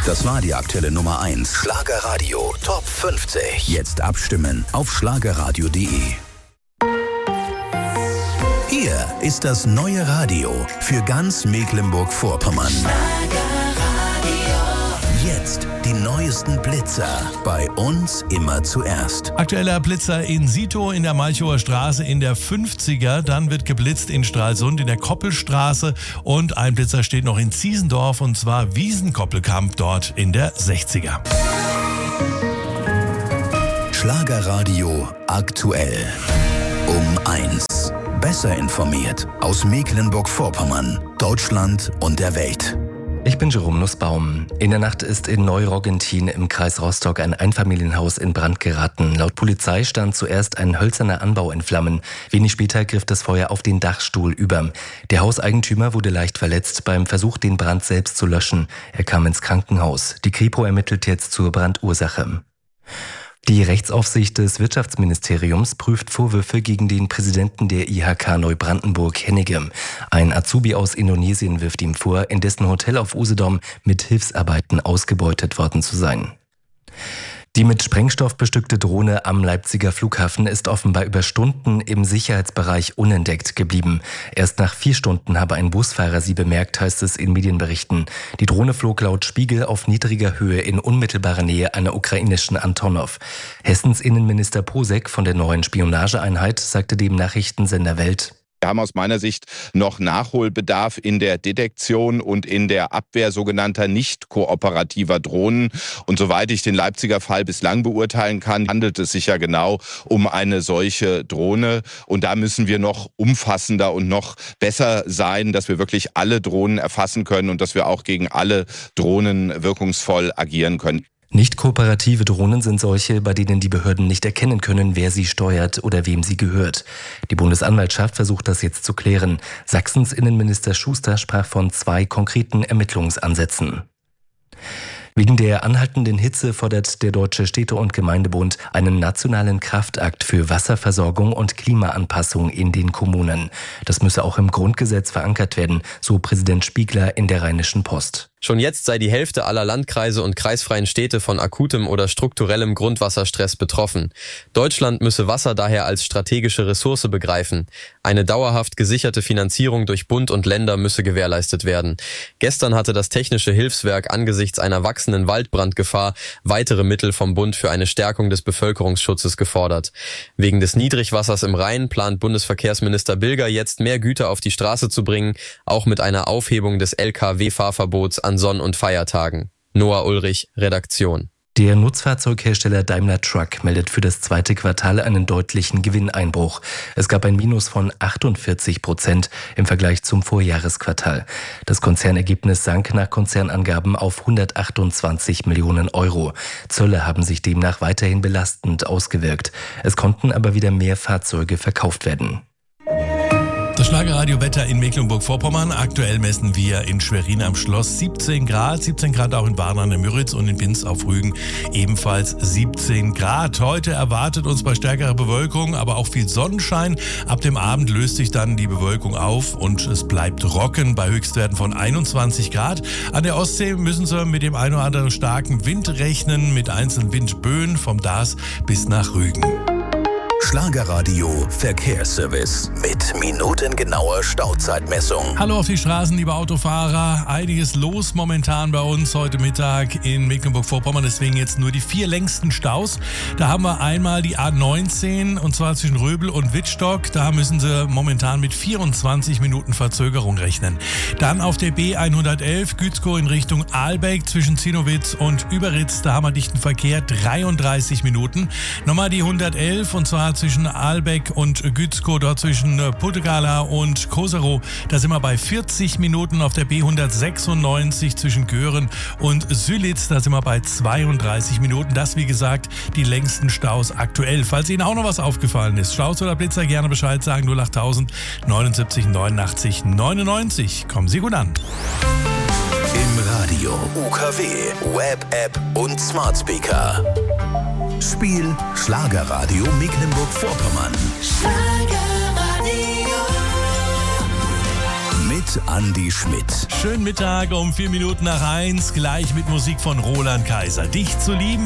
Das war die aktuelle Nummer 1. Schlagerradio Top 50. Jetzt abstimmen auf schlagerradio.de. Hier ist das neue Radio für ganz Mecklenburg-Vorpommern. Jetzt die neuesten Blitzer. Bei uns immer zuerst. Aktueller Blitzer in Sito in der Malchower Straße in der 50er. Dann wird geblitzt in Stralsund in der Koppelstraße. Und ein Blitzer steht noch in Ziesendorf, und zwar Wiesenkoppelkamp dort in der 60er. Schlagerradio aktuell. Um 1. Besser informiert aus Mecklenburg-Vorpommern, Deutschland und der Welt. Ich bin Jerome Nussbaum. In der Nacht ist in Neu-Roggentin im Kreis Rostock ein Einfamilienhaus in Brand geraten. Laut Polizei stand zuerst ein hölzerner Anbau in Flammen. Wenig später griff das Feuer auf den Dachstuhl über. Der Hauseigentümer wurde leicht verletzt beim Versuch, den Brand selbst zu löschen. Er kam ins Krankenhaus. Die Kripo ermittelt jetzt zur Brandursache. Die Rechtsaufsicht des Wirtschaftsministeriums prüft Vorwürfe gegen den Präsidenten der IHK Neubrandenburg, Hennige. Ein Azubi aus Indonesien wirft ihm vor, in dessen Hotel auf Usedom mit Hilfsarbeiten ausgebeutet worden zu sein. Die mit Sprengstoff bestückte Drohne am Leipziger Flughafen ist offenbar über Stunden im Sicherheitsbereich unentdeckt geblieben. Erst nach 4 Stunden habe ein Busfahrer sie bemerkt, heißt es in Medienberichten. Die Drohne flog laut Spiegel auf niedriger Höhe in unmittelbarer Nähe einer ukrainischen Antonov. Hessens Innenminister Posek von der neuen Spionageeinheit sagte dem Nachrichtensender Welt: Wir haben aus meiner Sicht noch Nachholbedarf in der Detektion und in der Abwehr sogenannter nicht kooperativer Drohnen. Und soweit ich den Leipziger Fall bislang beurteilen kann, handelt es sich ja genau um eine solche Drohne. Und da müssen wir noch umfassender und noch besser sein, dass wir wirklich alle Drohnen erfassen können und dass wir auch gegen alle Drohnen wirkungsvoll agieren können. Nicht kooperative Drohnen sind solche, bei denen die Behörden nicht erkennen können, wer sie steuert oder wem sie gehört. Die Bundesanwaltschaft versucht das jetzt zu klären. Sachsens Innenminister Schuster sprach von 2 konkreten Ermittlungsansätzen. Wegen der anhaltenden Hitze fordert der Deutsche Städte- und Gemeindebund einen nationalen Kraftakt für Wasserversorgung und Klimaanpassung in den Kommunen. Das müsse auch im Grundgesetz verankert werden, so Präsident Spiegler in der Rheinischen Post. Schon jetzt sei die Hälfte aller Landkreise und kreisfreien Städte von akutem oder strukturellem Grundwasserstress betroffen. Deutschland müsse Wasser daher als strategische Ressource begreifen. Eine dauerhaft gesicherte Finanzierung durch Bund und Länder müsse gewährleistet werden. Gestern hatte das Technische Hilfswerk angesichts einer wachsenden Waldbrandgefahr weitere Mittel vom Bund für eine Stärkung des Bevölkerungsschutzes gefordert. Wegen des Niedrigwassers im Rhein plant Bundesverkehrsminister Bilger jetzt mehr Güter auf die Straße zu bringen, auch mit einer Aufhebung des Lkw-Fahrverbots an Sonn- und Feiertagen. Noah Ulrich, Redaktion. Der Nutzfahrzeughersteller Daimler Truck meldet für das 2. Quartal einen deutlichen Gewinneinbruch. Es gab ein Minus von 48% im Vergleich zum Vorjahresquartal. Das Konzernergebnis sank nach Konzernangaben auf 128 Millionen Euro. Zölle haben sich demnach weiterhin belastend ausgewirkt. Es konnten aber wieder mehr Fahrzeuge verkauft werden. Das Schlagerradio-Wetter in Mecklenburg-Vorpommern. Aktuell messen wir in Schwerin am Schloss 17 Grad. 17 Grad auch in Baden an der Müritz und in Binz auf Rügen ebenfalls 17 Grad. Heute erwartet uns bei stärkerer Bewölkung, aber auch viel Sonnenschein. Ab dem Abend löst sich dann die Bewölkung auf und es bleibt trocken bei Höchstwerten von 21 Grad. An der Ostsee müssen Sie mit dem ein oder anderen starken Wind rechnen, mit einzelnen Windböen vom Daas bis nach Rügen. Schlagerradio Verkehrsservice mit minutengenauer Stauzeitmessung. Hallo auf die Straßen, liebe Autofahrer. Einiges los momentan bei uns heute Mittag in Mecklenburg-Vorpommern. Deswegen jetzt nur die 4 längsten Staus. Da haben wir einmal die A19 und zwar zwischen Röbel und Wittstock. Da müssen Sie momentan mit 24 Minuten Verzögerung rechnen. Dann auf der B111 Gützkow in Richtung Ahlbeck zwischen Zinnowitz und Überritz. Da haben wir dichten Verkehr, 33 Minuten. Nochmal die 111 und zwar zwischen Ahlbeck und Gützkow, dort zwischen Puttegala und Koserow. Da sind wir bei 40 Minuten. Auf der B196 zwischen Göhren und Sülitz, da sind wir bei 32 Minuten. Das, wie gesagt, die längsten Staus aktuell. Falls Ihnen auch noch was aufgefallen ist, Staus oder Blitzer, gerne Bescheid sagen. 08000 79 89 99. Kommen Sie gut an. Im Radio, UKW, Web, App und Smart Speaker. Spiel Schlagerradio Mecklenburg-Vorpommern. Schlagerradio. Mit Andi Schmidt. Schönen Mittag um 4 Minuten nach 1, gleich mit Musik von Roland Kaiser. Dich zu lieben